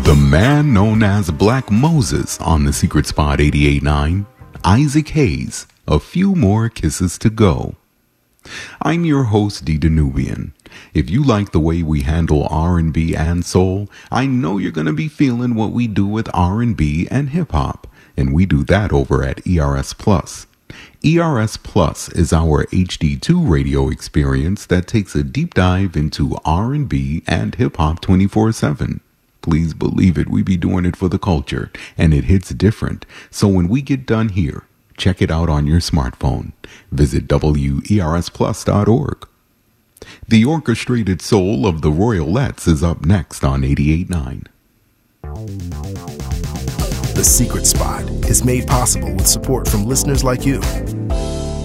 The man known as Black Moses on the Secret Spot 88.9, Isaac Hayes, A Few More Kisses to Go. I'm your host, D. Danubian. If you like the way we handle R&B and soul, I know you're going to be feeling what we do with R&B and hip-hop, and we do that over at ERS Plus. ERS Plus is our HD2 radio experience that takes a deep dive into R&B and hip-hop 24/7. Please believe it, we be doing it for the culture, and it hits different. So when we get done here, check it out on your smartphone. Visit WERSplus.org. The orchestrated soul of the Royalettes is up next on 88.9. The Secret Spot is made possible with support from listeners like you.